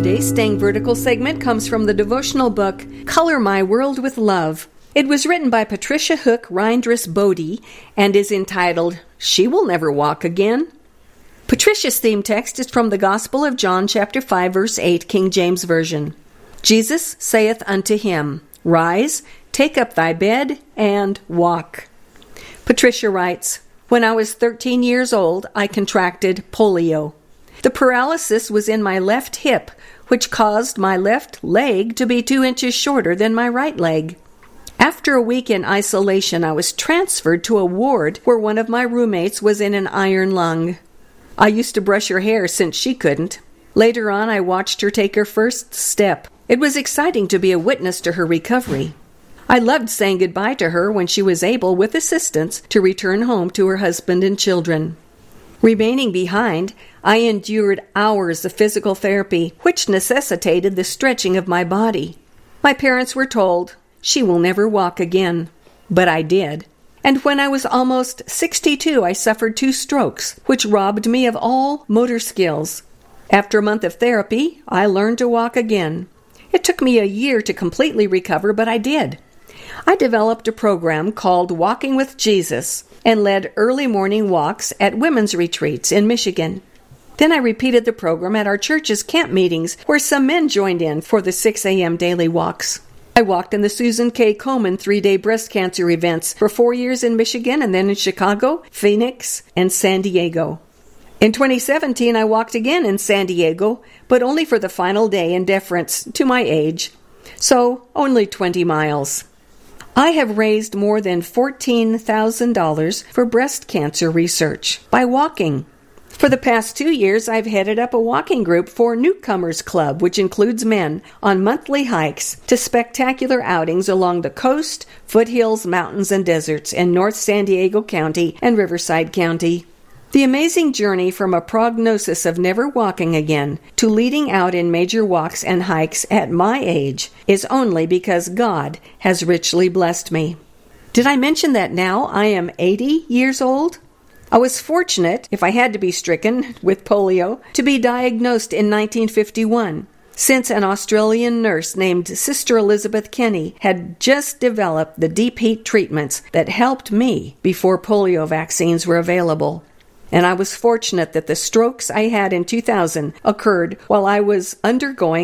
Today's Staying Vertical segment comes from the devotional book, Color My World with Love. It was written by Patricia Hook Reindress Bodie and is entitled, She Will Never Walk Again. Patricia's theme text is from the Gospel of John chapter 5, verse 8, King James Version. Jesus saith unto him, Rise, take up thy bed, and walk. Patricia writes, When I was 13 years old, I contracted polio. The paralysis was in my left hip, which caused my left leg to be 2 inches shorter than my right leg. After a week in isolation, I was transferred to a ward where one of my roommates was in an iron lung. I used to brush her hair since she couldn't. Later on, I watched her take her first step. It was exciting to be a witness to her recovery. I loved saying goodbye to her when she was able, with assistance, to return home to her husband and children. Remaining behind, I endured hours of physical therapy, which necessitated the stretching of my body. My parents were told, She will never walk again. But I did. And when I was almost 62, I suffered 2 strokes, which robbed me of all motor skills. After a month of therapy, I learned to walk again. It took me a year to completely recover, but I did. I developed a program called Walking with Jesus and led early morning walks at women's retreats in Michigan. Then I repeated the program at our church's camp meetings, where some men joined in for the 6 a.m. daily walks. I walked in the Susan K. Komen 3-day breast cancer events for 4 years in Michigan and then in Chicago, Phoenix, and San Diego. In 2017, I walked again in San Diego, but only for the final day in deference to my age. So, only 20 miles. I have raised more than $14,000 for breast cancer research by walking. For the past 2 years, I've headed up a walking group for Newcomers Club, which includes men, on monthly hikes to spectacular outings along the coast, foothills, mountains, and deserts in North San Diego County and Riverside County. The amazing journey from a prognosis of never walking again to leading out in major walks and hikes at my age is only because God has richly blessed me. Did I mention that now I am 80 years old? I was fortunate, if I had to be stricken with polio, to be diagnosed in 1951, since an Australian nurse named Sister Elizabeth Kenny had just developed the deep heat treatments that helped me before polio vaccines were available. And I was fortunate that the strokes I had in 2000 occurred while I was undergoing